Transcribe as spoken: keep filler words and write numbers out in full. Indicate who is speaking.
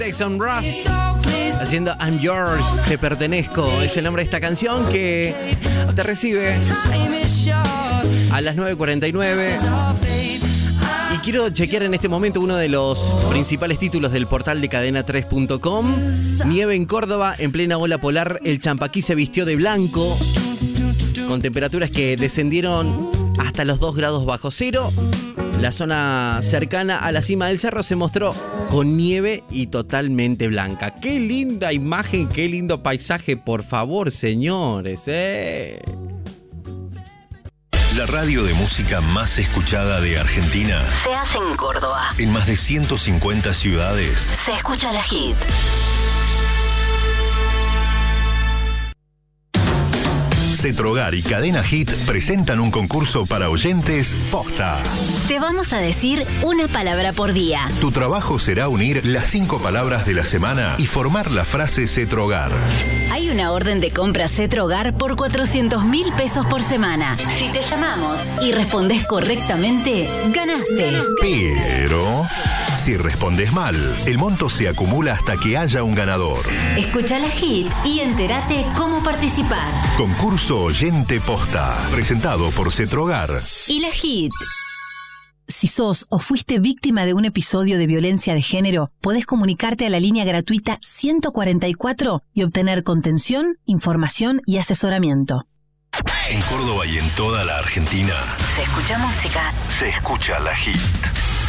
Speaker 1: Jason Rust haciendo I'm Yours, te pertenezco. Es el nombre de esta canción que te recibe a las nueve cuarenta y nueve. Y quiero chequear en este momento uno de los principales títulos del portal de cadena tres punto com. Nieve en Córdoba, en plena ola polar, el Champaquí se vistió de blanco, con temperaturas que descendieron hasta los dos grados bajo cero. La zona cercana a la cima del cerro se mostró con nieve y totalmente blanca. ¡Qué linda imagen, qué lindo paisaje, por favor, señores! ¿eh?
Speaker 2: La radio de música más escuchada de Argentina
Speaker 3: se hace en Córdoba.
Speaker 2: En más de ciento cincuenta ciudades.
Speaker 3: Se escucha La Hit.
Speaker 2: Cetrogar y Cadena Hit presentan un concurso para oyentes posta.
Speaker 3: Te vamos a decir una palabra por día.
Speaker 2: Tu trabajo será unir las cinco palabras de la semana y formar la frase Cetrogar.
Speaker 3: Hay una orden de compra Cetrogar por cuatrocientos mil pesos por semana. Si te llamamos y respondes correctamente, ganaste.
Speaker 2: Pero si respondes mal, el monto se acumula hasta que haya un ganador.
Speaker 3: Escucha La Hit y entérate cómo participar.
Speaker 2: Concurso Oyente Posta, presentado por Cetrogar
Speaker 3: y La Hit.
Speaker 4: Si sos o fuiste víctima de un episodio de violencia de género, podés comunicarte a la línea gratuita ciento cuarenta y cuatro y obtener contención, información y asesoramiento.
Speaker 2: En Córdoba y en toda la Argentina
Speaker 3: se escucha música.
Speaker 2: Se escucha La Hit.